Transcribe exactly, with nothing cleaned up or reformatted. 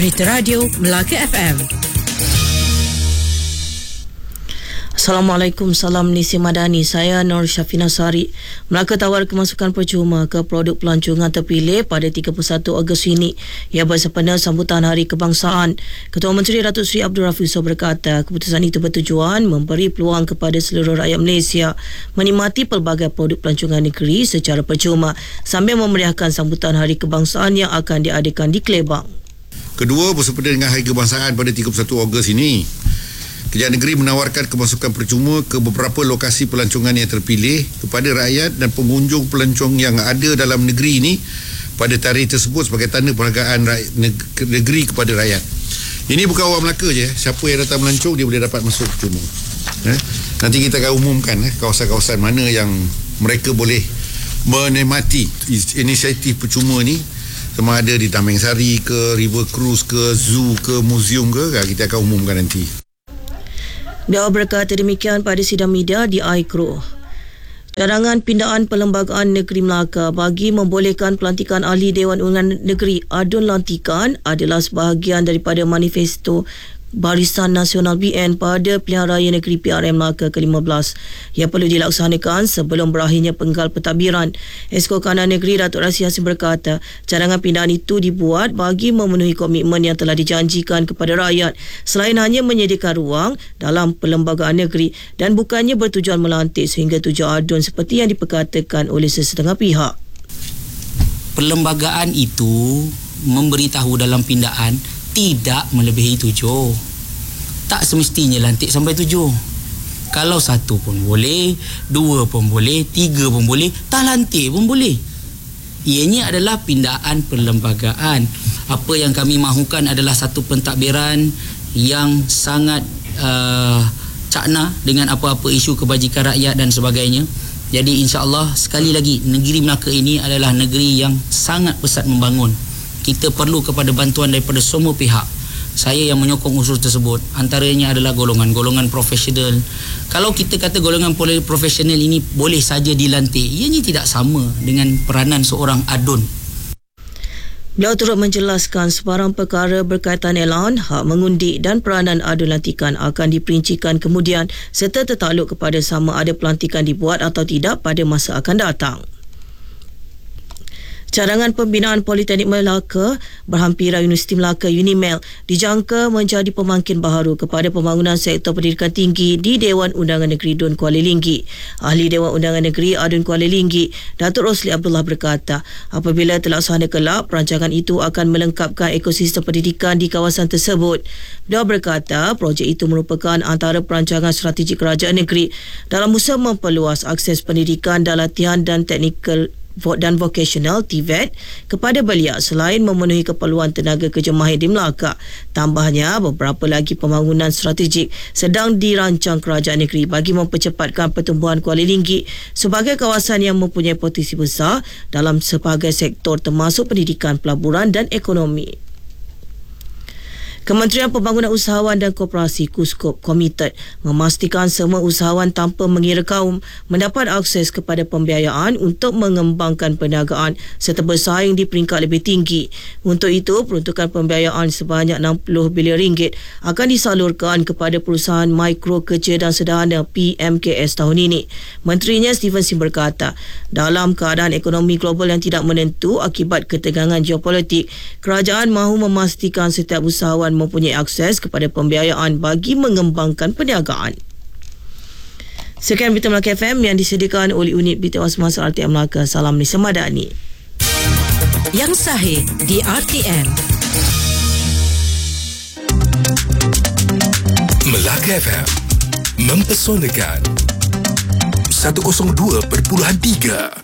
Berita Radio Melaka F M. Assalamualaikum, salam Nisi Madani. Saya Nur Syafina Sari. Melaka tawar kemasukan percuma ke produk pelancongan terpilih pada tiga puluh satu Ogos ini. Ia bersempena sambutan Hari Kebangsaan. Ketua Menteri Datuk Seri Abdul Rafiq Yusof berkata, keputusan itu bertujuan memberi peluang kepada seluruh rakyat Malaysia menikmati pelbagai produk pelancongan negeri secara percuma sambil memeriahkan sambutan Hari Kebangsaan yang akan diadakan di Kelebang. Kedua, bersempena dengan Hari Kebangsaan pada tiga puluh satu Ogos ini, Kerajaan Negeri menawarkan kemasukan percuma ke beberapa lokasi pelancongan yang terpilih kepada rakyat dan pengunjung pelancong yang ada dalam negeri ini pada tarikh tersebut sebagai tanda penghargaan negeri kepada rakyat. Ini bukan orang Melaka je, siapa yang datang melancong dia boleh dapat masuk percuma. Eh? Nanti kita akan umumkan eh, kawasan-kawasan mana yang mereka boleh menikmati inisiatif percuma ni, sama ada di Tameng Sari ke, River Cruise ke, zoo ke, museum ke, kita akan umumkan nanti. Dia berkata demikian pada sidang media di I C R O. Cadangan pindaan Perlembagaan Negeri Melaka bagi membolehkan pelantikan ahli Dewan Undangan Negeri adun lantikan adalah sebahagian daripada manifesto Barisan Nasional B N pada Pilihan Raya Negeri P R M Melaka ke lima belas yang perlu dilaksanakan sebelum berakhirnya penggal pentadbiran. Esko Kanan Negeri Datuk Razif Hassin berkata, cadangan pindaan itu dibuat bagi memenuhi komitmen yang telah dijanjikan kepada rakyat selain hanya menyediakan ruang dalam perlembagaan negeri dan bukannya bertujuan melantik sehingga tujuh adun seperti yang diperkatakan oleh sesetengah pihak. Perlembagaan itu memberitahu dalam pindaan tidak melebihi tujuh. Tak semestinya lantik sampai tujuh. Kalau satu pun boleh, dua pun boleh, tiga pun boleh, tak lantik pun boleh. Ianya adalah pindaan perlembagaan. Apa yang kami mahukan adalah satu pentadbiran yang sangat uh, cakna dengan apa-apa isu kebajikan rakyat dan sebagainya. Jadi insya-Allah sekali lagi negeri Melaka ini adalah negeri yang sangat pesat membangun. Kita perlu kepada bantuan daripada semua pihak. Saya yang menyokong usul tersebut. Antaranya adalah golongan-golongan profesional. Kalau kita kata golongan profesional ini boleh saja dilantik, ianya tidak sama dengan peranan seorang adun. Beliau turut menjelaskan sebarang perkara berkaitan elan, hak mengundi dan peranan adun lantikan akan diperincikan kemudian serta tertakluk kepada sama ada pelantikan dibuat atau tidak pada masa akan datang. Cadangan pembinaan Politeknik Melaka berhampiran Universiti Melaka UNIMEL dijangka menjadi pemangkin baharu kepada pembangunan sektor pendidikan tinggi di Dewan Undangan Negeri Dun Kuala Linggi. Ahli Dewan Undangan Negeri Adun Kuala Linggi, Datuk Rosli Abdullah berkata, apabila terlaksana kelak, perancangan itu akan melengkapkan ekosistem pendidikan di kawasan tersebut. Beliau berkata, projek itu merupakan antara perancangan strategik kerajaan negeri dalam usaha memperluas akses pendidikan dan latihan dan teknikal dan vocational T V E T kepada belia selain memenuhi keperluan tenaga kerja mahir di Melaka. Tambahnya, beberapa lagi pembangunan strategik sedang dirancang kerajaan negeri bagi mempercepatkan pertumbuhan Kuala Linggi sebagai kawasan yang mempunyai potensi besar dalam sebagai sektor termasuk pendidikan, pelaburan dan ekonomi. Kementerian Pembangunan Usahawan dan Koperasi KUSKOP komited memastikan semua usahawan tanpa mengira kaum mendapat akses kepada pembiayaan untuk mengembangkan perniagaan serta bersaing di peringkat lebih tinggi. Untuk itu, peruntukan pembiayaan sebanyak enam puluh bilion ringgit akan disalurkan kepada perusahaan mikro, kecil dan sederhana P M K S tahun ini. Menterinya Stephen Sim berkata, dalam keadaan ekonomi global yang tidak menentu akibat ketegangan geopolitik, kerajaan mahu memastikan setiap usahawan mempunyai akses kepada pembiayaan bagi mengembangkan perniagaan. Sekian Berita Melaka F M yang disediakan oleh unit Berita Semasa R T M Melaka. Salam Nisa Madani. Yang sahih di R T M. Melaka F M mempesonakan seratus dua perpuluhan tiga.